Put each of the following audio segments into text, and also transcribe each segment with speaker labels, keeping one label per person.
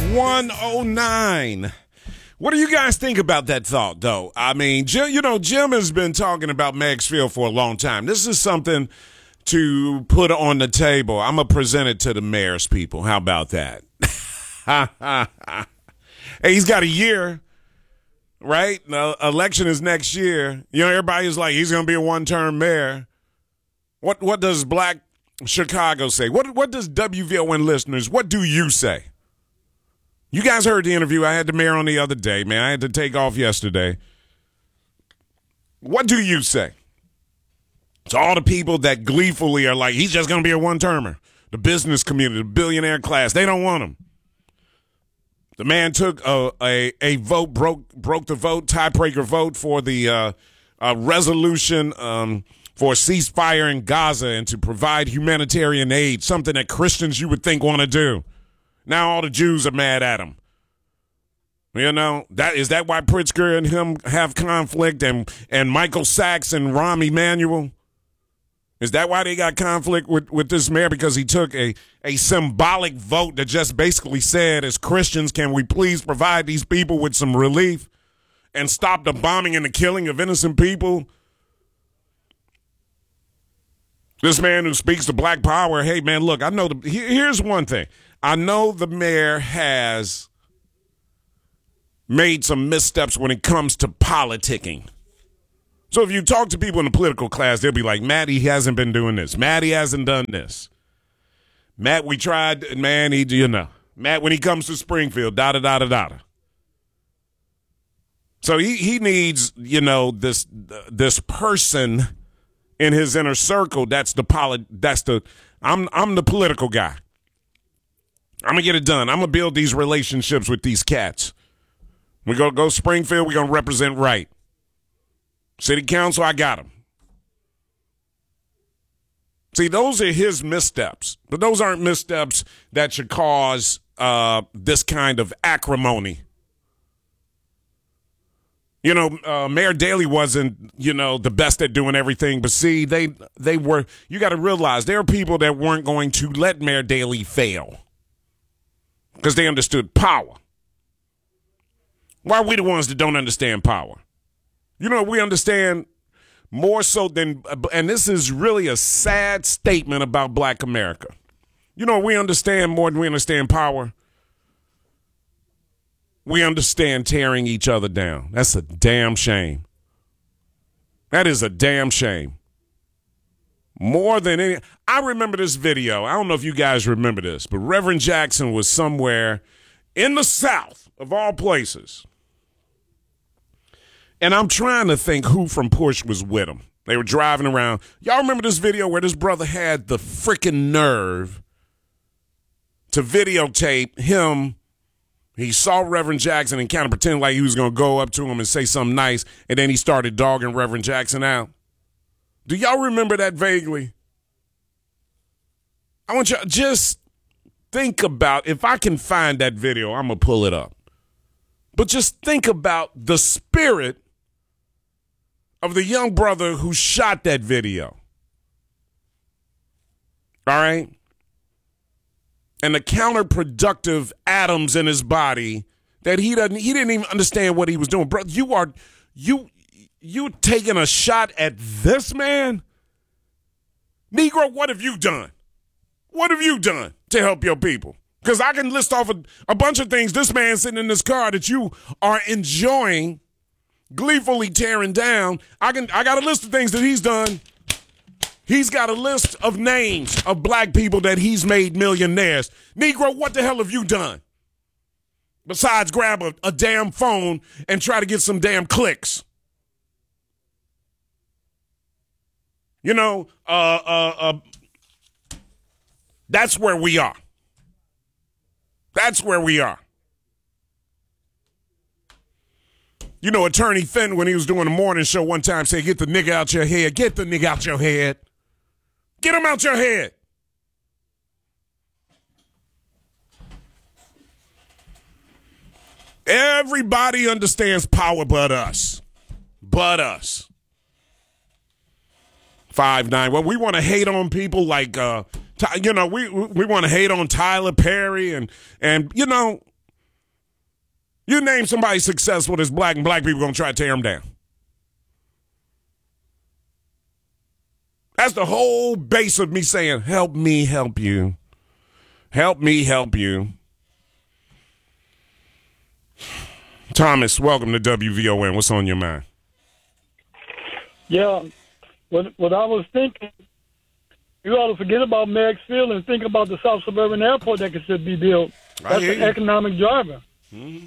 Speaker 1: 5-109. What do you guys think about that thought, though? I mean, Jim has been talking about Maxfield for a long time. This is something to put on the table. I'm going to present it to the mayor's people. How about that? Hey, he's got a year, right? The election is next year. Everybody's like, he's going to be a one-term mayor. What does Black Chicago say? What does WVON listeners, what do you say? You guys heard the interview. I had the mayor on the other day, man. I had to take off yesterday. What do you say? To all the people that gleefully are like, he's just going to be a one-termer. The business community, the billionaire class, they don't want him. The man took a vote, broke the vote, tiebreaker vote for the resolution for a ceasefire in Gaza and to provide humanitarian aid, something that Christians you would think want to do. Now all the Jews are mad at him. Is that why Pritzker and him have conflict and Michael Sachs and Rahm Emanuel? Is that why they got conflict with this mayor? Because he took a symbolic vote that just basically said, as Christians, can we please provide these people with some relief and stop the bombing and the killing of innocent people? This man who speaks to Black Power, hey, man, look, I know here's one thing. I know the mayor has made some missteps when it comes to politicking. So if you talk to people in the political class, they'll be like, Matt, he hasn't been doing this. Matt, he hasn't done this. Matt, we tried, man, Matt, when he comes to Springfield, da-da-da-da-da. So he needs, this person in his inner circle I'm the political guy. I'm going to get it done. I'm going to build these relationships with these cats. We're going to go Springfield. We're going to represent right. City council, I got him. See, those are his missteps. But those aren't missteps that should cause this kind of acrimony. Mayor Daley wasn't, the best at doing everything. But see, they were, you got to realize there are people that weren't going to let Mayor Daley fail. Because they understood power. Why are we the ones that don't understand power? We understand more so than, and this is really a sad statement about Black America. We understand more than we understand power. We understand tearing each other down. That's a damn shame. That is a damn shame. More than any, I remember this video. I don't know if you guys remember this, but Reverend Jackson was somewhere in the South, of all places. And I'm trying to think who from Push was with him. They were driving around. Y'all remember this video where this brother had the freaking nerve to videotape him? He saw Reverend Jackson and kind of pretended like he was going to go up to him and say something nice, and then he started dogging Reverend Jackson out. Do y'all remember that vaguely? I want you to just think about, if I can find that video, I'm going to pull it up. But just think about the spirit of the young brother who shot that video. All right? And the counterproductive atoms in his body that he didn't even understand what he was doing. Bro, you taking a shot at this man? Negro, what have you done? What have you done to help your people? Because I can list off a bunch of things this man sitting in this car that you are enjoying, gleefully tearing down. I got a list of things that he's done. He's got a list of names of Black people that he's made millionaires. Negro, what the hell have you done? Besides grab a damn phone and try to get some damn clicks. That's where we are. That's where we are. Attorney Fenton, when he was doing the morning show one time, said, get the nigga out your head. Get the nigga out your head. Get him out your head. Everybody understands power but us. But us. 5'9". Well, we want to hate on people like, we want to hate on Tyler Perry and You name somebody successful that's black, and black people going to try to tear them down. That's the whole base of me saying, help me help you. Help me help you. Thomas, welcome to WVON. What's on your mind?
Speaker 2: Yeah, what I was thinking, you ought to forget about Meigs Field and think about the South Suburban Airport that could be built. That's an economic driver.
Speaker 1: Mm-hmm.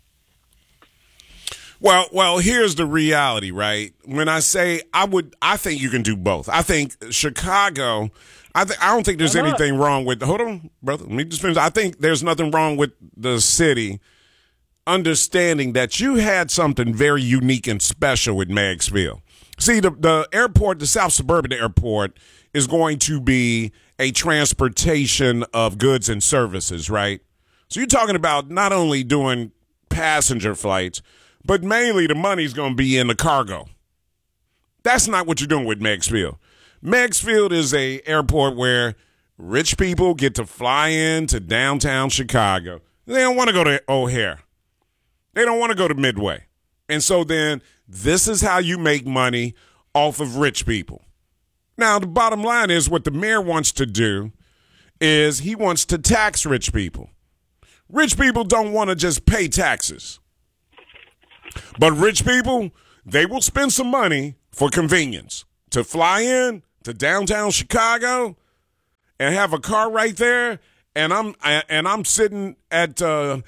Speaker 1: Well, here's the reality, right? When I say I think you can do both. I think Chicago, I don't think there's anything wrong with, hold on, brother, let me just finish. I think there's nothing wrong with the city understanding that you had something very unique and special with Meigs Field. See, the airport, the South Suburban Airport, is going to be a transportation of goods and services, right? So you're talking about not only doing passenger flights, but mainly the money's going to be in the cargo. That's not what you're doing with Meigs Field. Meigs Field is a airport where rich people get to fly into downtown Chicago. They don't want to go to O'Hare. They don't want to go to Midway. And so then this is how you make money off of rich people. Now, the bottom line is what the mayor wants to do is he wants to tax rich people. Rich people don't want to just pay taxes. But rich people, they will spend some money for convenience to fly in to downtown Chicago and have a car right there. And I'm sitting at Prime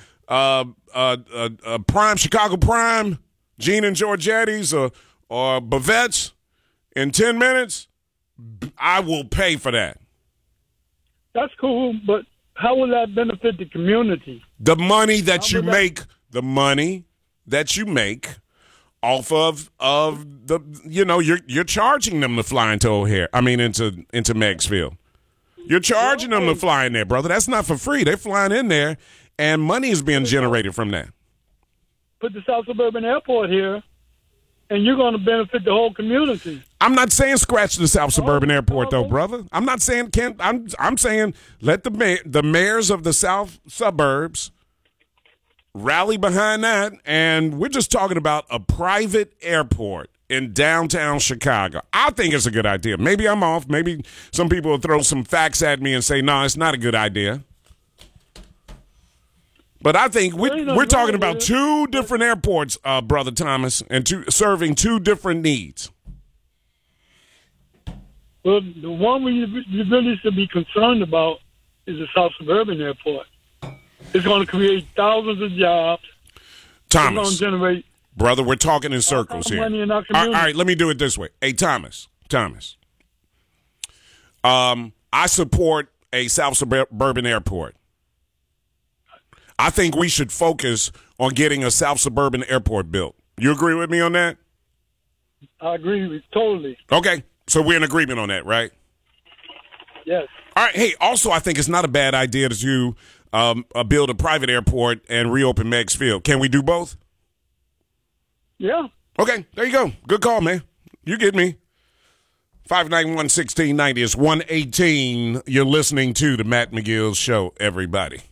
Speaker 1: Chicago Prime, Gene and Giorgetti's or Bavette's in 10 minutes. I will pay for that.
Speaker 2: That's cool, but how will that benefit the community?
Speaker 1: The money that you make, off of the, you're charging them to fly into O'Hare. I mean, into Meigs Field. You're charging them to fly in there, brother. That's not for free. They're flying in there, and money is being generated from that.
Speaker 2: Put the South Suburban Airport here, and you're going to benefit the whole community.
Speaker 1: I'm not saying scratch the South Suburban Airport, though, brother. I'm not saying can't. I'm saying let the mayors of the South Suburbs rally behind that, and we're just talking about a private airport in downtown Chicago. I think it's a good idea. Maybe I'm off. Maybe some people will throw some facts at me and say, no, it's not a good idea. But I think we're talking about two different airports, Brother Thomas, and serving two different needs.
Speaker 2: Well, the one we really should be concerned about is the South Suburban Airport. It's going to create thousands of jobs.
Speaker 1: Thomas,
Speaker 2: it's going to generate,
Speaker 1: brother, we're talking in circles here.
Speaker 2: Money in our
Speaker 1: all right, let me do it this way. Hey, Thomas. I support a South Suburban Airport. I think we should focus on getting a South Suburban Airport built. You agree with me on that?
Speaker 2: I agree with totally.
Speaker 1: Okay, so we're in agreement on that, right?
Speaker 2: Yes.
Speaker 1: All right. Hey, also, I think it's not a bad idea to build a private airport and reopen Meigs Field. Can we do both?
Speaker 2: Yeah.
Speaker 1: Okay, there you go. Good call, man. You get me. 591-1690 is 118. You're listening to the Matt McGill Show, everybody.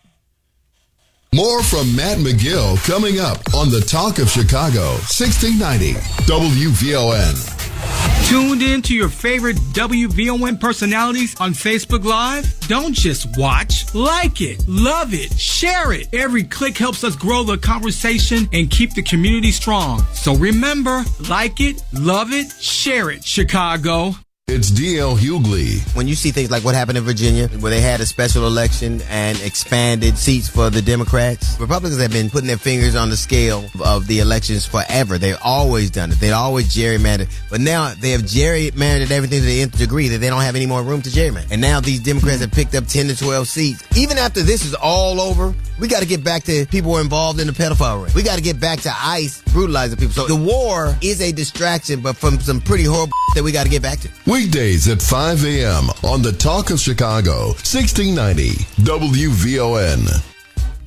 Speaker 3: More from Matt McGill coming up on the Talk of Chicago, 1690 WVON.
Speaker 4: Tuned in to your favorite WVON personalities on Facebook Live? Don't just watch, like it, love it, share it. Every click helps us grow the conversation and keep the community strong. So remember, like it, love it, share it, Chicago.
Speaker 3: It's D.L. Hughley.
Speaker 5: When you see things like what happened in Virginia, where they had a special election and expanded seats for the Democrats, Republicans have been putting their fingers on the scale of the elections forever. They've always done it. They've always gerrymandered. But now they have gerrymandered everything to the nth degree that they don't have any more room to gerrymander. And now these Democrats have picked up 10 to 12 seats. Even after this is all over, we got to get back to people who are involved in the pedophile ring. We got to get back to ICE brutalizing people. So the war is a distraction, but from some pretty horrible that we got to get back to.
Speaker 3: Weekdays at 5 a.m. on the Talk of Chicago, 1690 WVON.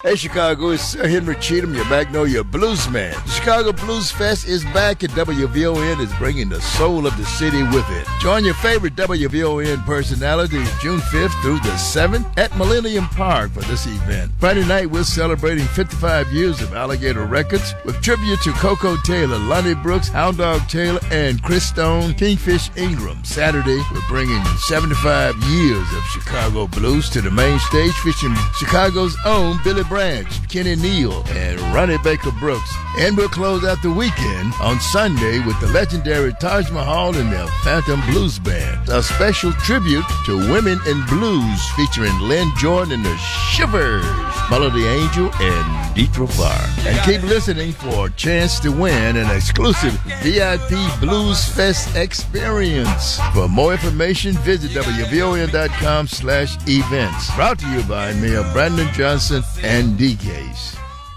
Speaker 6: Hey Chicago, it's Sir Henry Cheatham, your Magnolia Blues man. The Chicago Blues Fest is back and WVON is bringing the soul of the city with it. Join your favorite WVON personalities June 5th through the 7th at Millennium Park for this event. Friday night, we're celebrating 55 years of Alligator Records with tribute to Coco Taylor, Lonnie Brooks, Hound Dog Taylor, and Chris Stone, Kingfish Ingram. Saturday, we're bringing 75 years of Chicago blues to the main stage, featuring Chicago's own Billy Branch, Kenny Neal, and Ronnie Baker Brooks. And we'll close out the weekend on Sunday with the legendary Taj Mahal and their Phantom Blues Band. A special tribute to women in blues featuring Lynn Jordan and the Shivers, Melody Angel, and Deetra Farr. And keep listening for a chance to win an exclusive VIP Blues Fest experience. For more information, visit WVON.com/events. Brought to you by Mayor Brandon Johnson and DK's.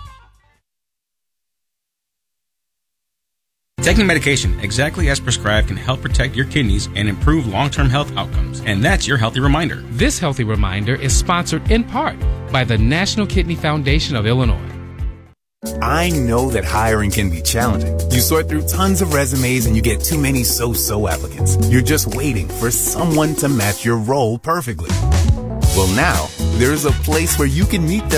Speaker 7: Taking medication exactly as prescribed can help protect your kidneys and improve long-term health outcomes. And that's your Healthy Reminder.
Speaker 8: This Healthy Reminder is sponsored in part by the National Kidney Foundation of Illinois.
Speaker 9: I know that hiring can be challenging. You sort through tons of resumes and you get too many so-so applicants. You're just waiting for someone to match your role perfectly. Well, now, there's a place where you can meet them